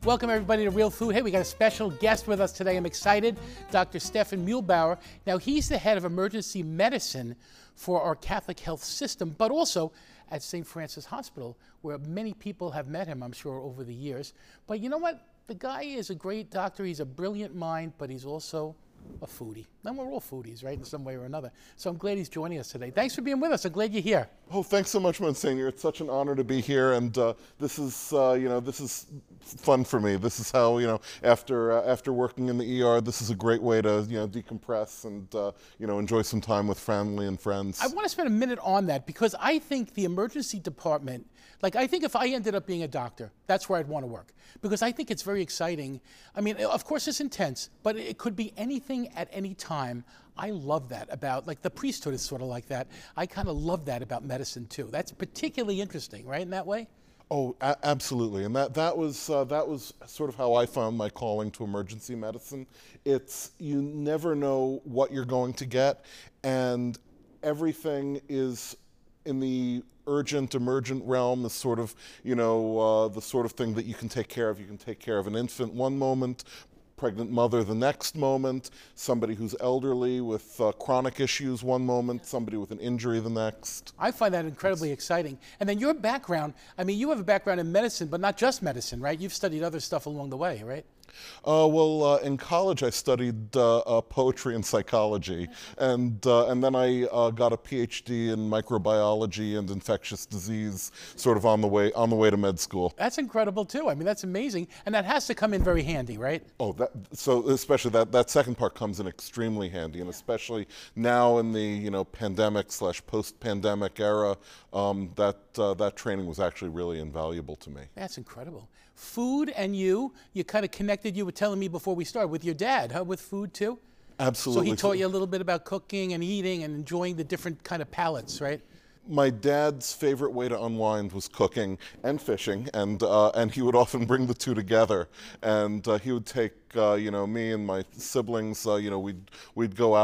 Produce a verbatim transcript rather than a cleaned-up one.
Welcome everybody to Real Food. Hey, we got a special guest with us today. I'm excited, Doctor Stefan Muehlbauer. Now, he's the head of emergency medicine for our Catholic health system, but also at Saint Francis Hospital, where many people have met him, I'm sure, over the years. But you know what? The guy is a great doctor. He's a brilliant mind, but he's also a foodie. And we're all foodies, right, in some way or another. So I'm glad he's joining us today. Thanks for being with us. I'm glad you're here. Oh, thanks so much, Monsignor. It's such an honor to be here, and uh, this is, uh, you know, this is fun for me. This is how, you know, after uh, after working in the E R, this is a great way to, you know, decompress and, uh, you know, enjoy some time with family and friends. I want to spend a minute on that because I think the emergency department, like I think if I ended up being a doctor, that's where I'd want to work because I think it's very exciting. I mean, of course it's intense, but it could be anything at any time. I love that about, like the priesthood is sort of like that. I kind of love that about medicine too. That's particularly interesting, right, in that way? Oh, a- absolutely, and that that was uh, that was sort of how I found my calling to emergency medicine. It's, you never know what you're going to get, and everything is in the urgent, emergent realm is sort of, you know, uh, the sort of thing that you can take care of. You can take care of an infant one moment, pregnant mother the next moment, somebody who's elderly with uh, chronic issues one moment, somebody with an injury the next. I find that incredibly exciting. And then your background, I mean, you have a background in medicine, but not just medicine, right? You've studied other stuff along the way, right? Uh, well, uh, in college I studied uh, uh, poetry and psychology, and uh, and then I uh, got a P H D in microbiology and infectious disease, sort of on the way on the way to med school. That's incredible too. I mean, that's amazing, and that has to come in very handy, right? Oh, that, so especially that that second part comes in extremely handy, and especially now in the, you know, pandemic slash post-pandemic era, um, that uh, that training was actually really invaluable to me. That's incredible. Food and you, you kind of connected, you were telling me before we started, with your dad, huh, with food too? Absolutely. So he taught you a little bit about cooking and eating and enjoying the different kind of palates, right? My dad's favorite way to unwind was cooking and fishing, and uh, and he would often bring the two together. And uh, he would take, uh, you know, me and my siblings, uh, you know, we'd we'd go out.